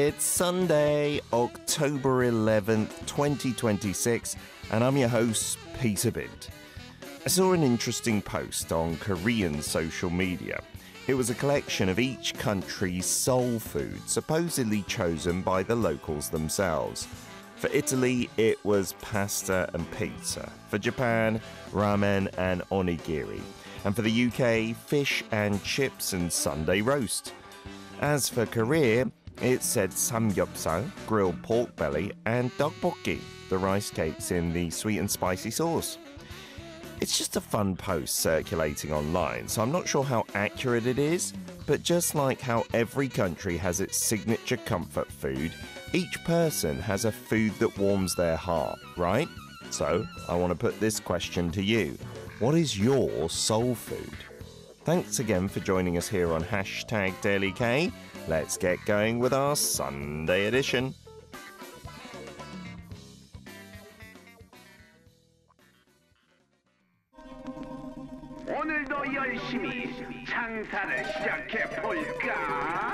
It's Sunday, October 11th, 2026, and I'm your host, Peter Bint. I saw an interesting post on Korean social media. It was a collection of each country's soul food, supposedly chosen by the locals themselves. For Italy, it was pasta and pizza. For Japan, ramen and onigiri. And for the UK, fish and chips and Sunday roast. As for Korea, it said samgyeopsal, grilled pork belly, and tteokbokki, the rice cakes in the sweet and spicy sauce. It's just a fun post circulating online, so I'm not sure how accurate it is, but just like how every country has its signature comfort food, each person has a food that warms their heart, right? So, I want to put this question to you. What is your soul food? Thanks again for joining us here on #DailyK. Let's get going with our Sunday edition. 오늘도 열심히 장사를 시작해 볼까?